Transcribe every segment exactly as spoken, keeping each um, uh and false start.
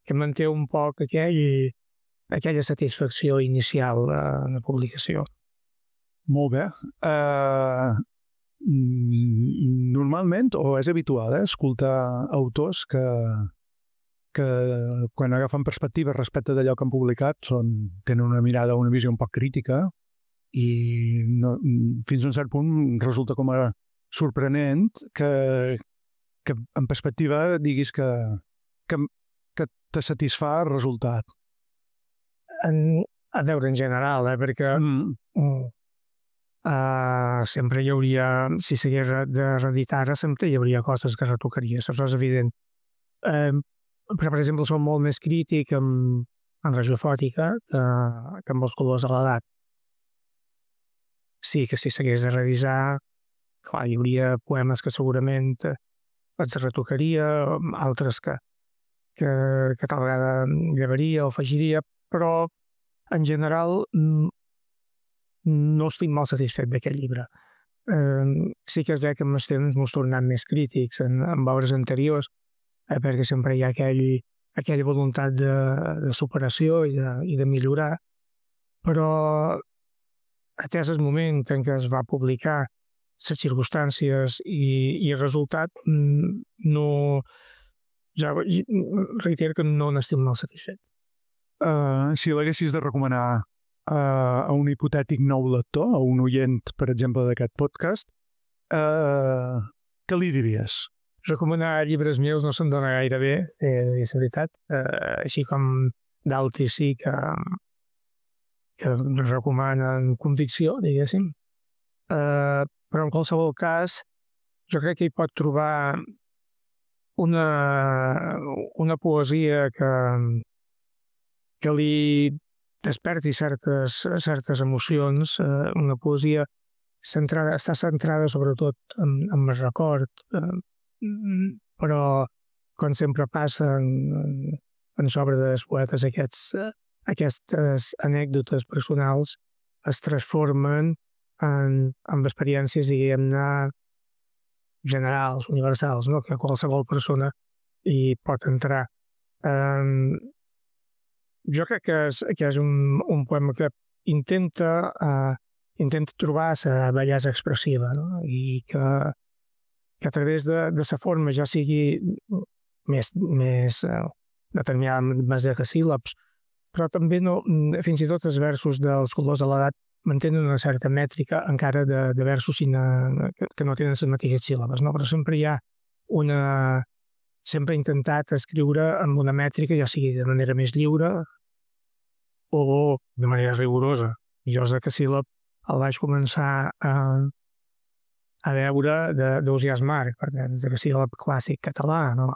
que manté un poc aquell, aquella satisfacció inicial de la publicació. Molt bé. Uh, normalment, o és habitual, eh, escoltar autors que, que quan agafen perspectiva respecte d'allò que han publicat són, tenen una mirada, una visió un poc crítica i no, fins a un cert punt resulta com a sorprenent que, que en perspectiva diguis que, que, que te satisfà el resultat. En, a veure, en general, eh, perquè mm. uh, sempre hi hauria, si s'hagués de reeditar, sempre hi hauria coses que retocaria, això és evident. Uh, però, per exemple, som molt més crític amb, amb radiofòtica que, que amb els colors de l'edat. Sí que si s'hagués de revisar, clar, hi hauria poemes que segurament els retocaria, altres que, que, que tal vegada llevaria o afegiria, però en general no estic molt satisfet d'aquest llibre. Eh, sí que es ve que amb els temps m'ho tornat més crítics en, en obres anteriors, eh, perquè sempre hi ha aquell, aquella voluntat de, de superació i de, i de millorar, però atès el moment en què es va publicar, les circumstàncies i, i el resultat, no, ja reitero que no n'estic molt satisfet. Uh, si l'haguessis de recomanar uh, a un hipotètic nou lector, a un oient, per exemple, d'aquest podcast, uh, què li diries? Recomanar llibres meus no se'n dona gaire bé, eh, és veritat, uh, així com d'altres sí que que recomanen convicció, diguéssim. Uh, però en qualsevol cas, jo crec que hi pot trobar una, una poesia que, que li desperti certes, certes emocions, uh, una poesia centrada, està centrada sobretot en, en el record, uh, però com sempre passa en, en, en l'obra dels poetes aquests uh, aquestes anècdotes personals es transformen en, en experiències, diguem-ne, generals, universals, no? Que qualsevol persona hi pot entrar. Um, jo crec que és, que és un, un poema que intenta, uh, intenta trobar la bellesa expressiva, no? I que, que a través de, de la forma ja sigui més, més uh, determinada més de síl·labs, però també no, fins i tot els versos dels colors de l'edat mantenen una certa mètrica encara de, de versos sina, que, que no tenen les mateixes síl·labes, no? Però sempre hi ha una... sempre he intentat escriure amb una mètrica, ja sigui de manera més lliure o de manera rigorosa. Jo el decasíl·lab el vaig començar a, a veure d'Ausiàs March, perquè el decasíl·lab clàssic català, no?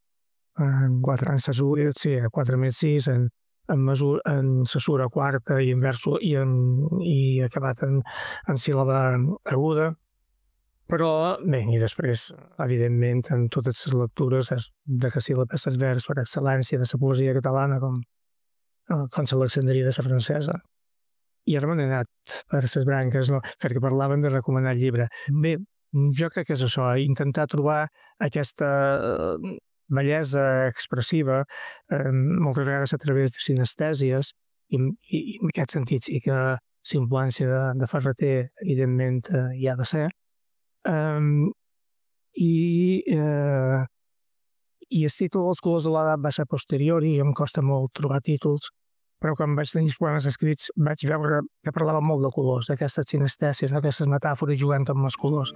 En quatre anys s'assurit, sí, a quatre més sis, en en mesura, en cesura quarta i en verso i, en, i acabat en, en síl·laba aguda. Però, bé, i després, evidentment, en totes les lectures és de que síl·lab és el vers per excel·lència de la poesia catalana, com, com l'Alexandria de la francesa. I ara m'han anat per les branques, no? Perquè parlaven de recomanar el llibre. Bé, jo crec que és això, intentar trobar aquesta bellesa expressiva, eh, moltes vegades a través de sinestèsies, i, i, i en aquest sentit sí que la influència de, de Ferreter, evidentment, eh, hi ha de ser. Um, i, eh, I el títol dels colors de l'edat va ser posterior i em costa molt trobar títols, però quan vaig tenir els poemes escrits vaig veure que parlava molt de colors, d'aquestes sinestèsies, d'aquestes metàfores jugant amb els colors.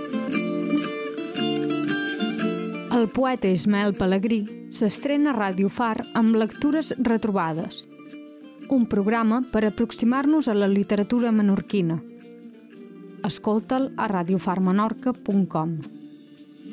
El poeta Ismael Pelegrí s'estrena a Ràdio Far amb Lectures retrobades, un programa per aproximar-nos a la literatura menorquina. Escolta'l a radiofar menorca punt com.